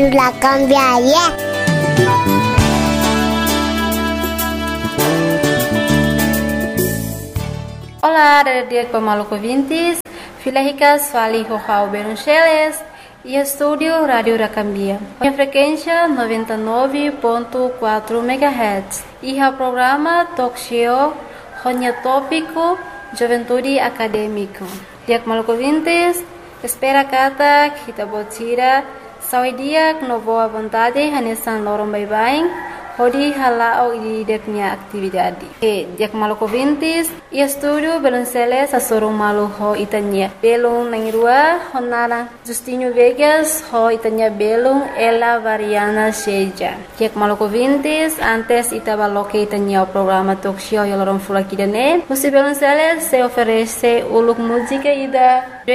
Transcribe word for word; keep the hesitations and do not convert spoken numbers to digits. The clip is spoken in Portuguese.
La cambiaria. Olá, dia pemaluco ouvintes, Filéricas Fali Rojau Beruncheles e estúdio Rádio Racambia. A frequência noventa e nove ponto quatro megahertz e o programa Talk Show Ronya Tópico Juventude Acadêmico. Dia pemaluco ouvintes, espera kata kita botira sawi dia com boa vontade hanesan lorong bye-bye. Hodi halao di deknya atividade. E dia maluco ouvintes, e estúdio Belonceles a sorong malu ho itanya. Belong nangirua honara Justinho Vegas ho itanya belong ela variana seja. Dia maluco ouvintes, antes itabaloke itanya o programa talk show yalorong fulakidane. Musi Belonceles se oferece uluk música ida